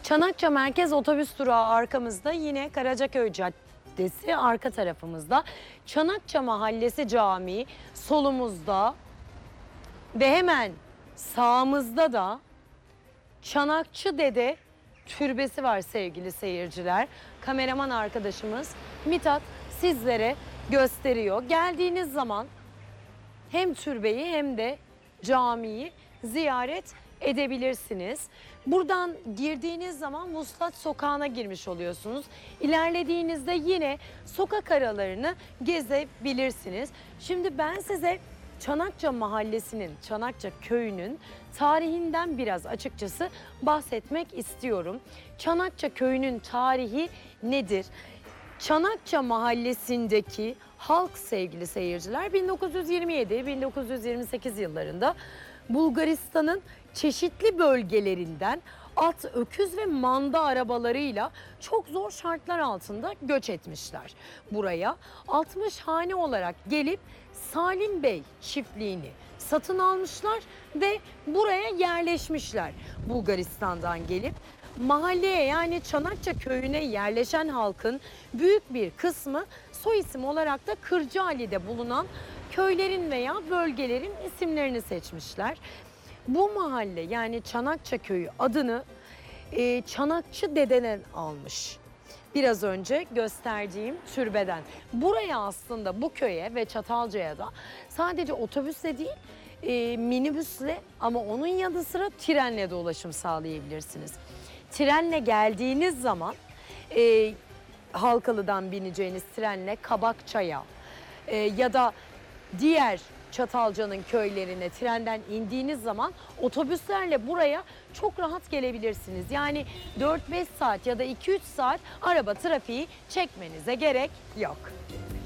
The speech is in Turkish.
Çanakça Merkez Otobüs Durağı arkamızda, yine Karacaköy Caddesi arka tarafımızda. Çanakça Mahallesi Camii solumuzda ve hemen sağımızda da Çanakçı Dede Türbesi var sevgili seyirciler. Kameraman arkadaşımız Mithat sizlere gösteriyor. Geldiğiniz zaman hem türbeyi hem de camiyi ziyaret edebilirsiniz. Buradan girdiğiniz zaman Vuslat Sokağı'na girmiş oluyorsunuz. İlerlediğinizde yine sokak aralarını gezebilirsiniz. Şimdi ben size Çanakça Mahallesi'nin, Çanakça Köyü'nün tarihinden biraz açıkçası bahsetmek istiyorum. Çanakça Köyü'nün tarihi nedir? Çanakça Mahallesi'ndeki halk sevgili seyirciler 1927-1928 yıllarında Bulgaristan'ın çeşitli bölgelerinden at, öküz ve manda arabalarıyla çok zor şartlar altında göç etmişler buraya. 60 hane olarak gelip Salim Bey çiftliğini satın almışlar ve buraya yerleşmişler Bulgaristan'dan gelip. Mahalleye, yani Çanakça Köyü'ne yerleşen halkın büyük bir kısmı soy isim olarak da Kırcaali'de bulunan köylerin veya bölgelerin isimlerini seçmişler. Bu mahalle, yani Çanakça Köyü adını Çanakçı Dede'den almış. Biraz önce gösterdiğim türbeden. Buraya aslında, bu köye ve Çatalca'ya da sadece otobüsle değil minibüsle, ama onun yanı sıra trenle de ulaşım sağlayabilirsiniz. Trenle geldiğiniz zaman Halkalı'dan bineceğiniz trenle Kabakça'ya ya da diğer Çatalca'nın köylerine trenden indiğiniz zaman otobüslerle buraya çok rahat gelebilirsiniz. Yani 4-5 saat ya da 2-3 saat araba trafiği çekmenize gerek yok.